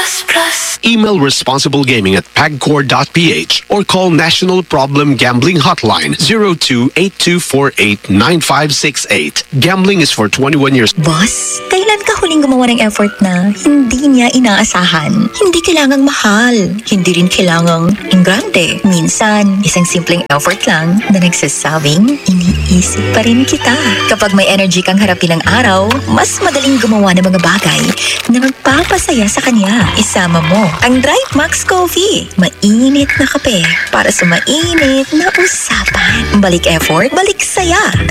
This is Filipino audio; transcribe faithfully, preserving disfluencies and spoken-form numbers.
plus plus. Email responsiblegaming at pagcor dot p h or call National Problem Gambling Hotline zero two eight two four eight nine five six eight. Gambling is for twenty-one years. Boss, kailan ka huling gumawa ng effort na hindi niya inaasahan? Hindi kailangang mahal. Hindi rin kailangang ingrande. Minsan, isang simpleng effort lang na nagsasabing, iniisip pa rin kita. Kapag may energy kang harapin ang araw, mas madaling gumawa ng mga bagay na magpapasaya sa kanya. Isama mo ang Drive Max Coffee. Mainit na kape para sa mainit na usapan. Balik effort, balik saya.